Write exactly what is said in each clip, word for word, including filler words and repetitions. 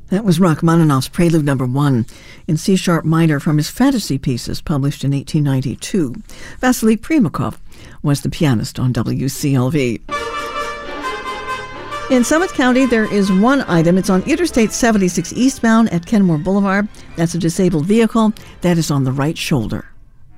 That was Rachmaninoff's Prelude Number One in C-sharp minor from his Fantasy Pieces, published in eighteen ninety-two. Vasily Primakov was the pianist on W C L V. In Summit County, there is one item. It's on Interstate seventy-six eastbound at Kenmore Boulevard. That's a disabled vehicle that is on the right shoulder.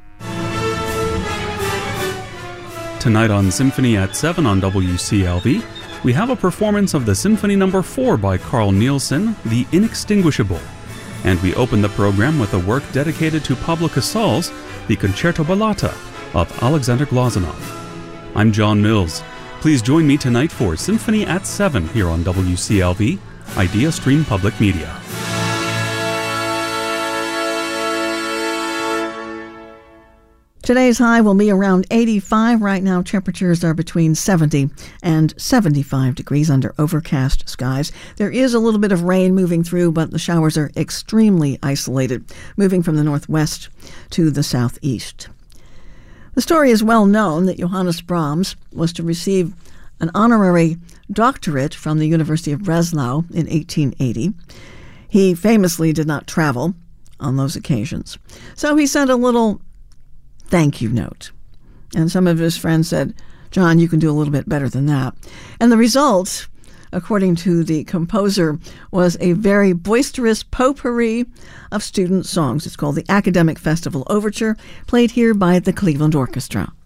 Tonight on Symphony at seven on W C L V, we have a performance of the Symphony Number four by Carl Nielsen, The Inextinguishable. And we open the program with a work dedicated to Pablo Casals, the Concerto Ballata of Alexander Glazunov. I'm John Mills. Please join me tonight for Symphony at seven here on W C L V, Idea Stream Public Media. Today's high will be around eighty-five. Right now, temperatures are between seventy and seventy-five degrees under overcast skies. There is a little bit of rain moving through, but the showers are extremely isolated, moving from the northwest to the southeast. The story is well known that Johannes Brahms was to receive an honorary doctorate from the University of Breslau in eighteen eighty. He famously did not travel on those occasions, so he sent a little thank you note. And some of his friends said, John, you can do a little bit better than that. And the result, according to the composer, was a very boisterous potpourri of student songs. It's called the Academic Festival Overture, played here by the Cleveland Orchestra.